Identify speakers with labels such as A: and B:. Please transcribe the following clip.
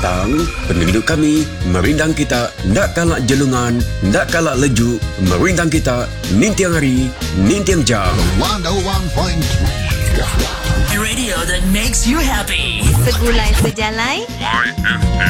A: petang, penduduk kami merindang kita nak kalak jelungan, nak kalak leju, merindang kita nintiang hari, nintiang jam.
B: 101.3
C: Radio that makes you happy.
D: Segulai sejalai.
B: YFM.